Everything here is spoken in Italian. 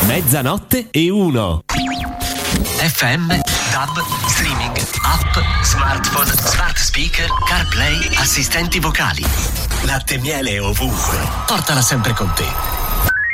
Mezzanotte e 1. FM, DAB, streaming, app, smartphone, smart speaker, CarPlay, assistenti vocali. Latte e miele ovunque. Portala sempre con te.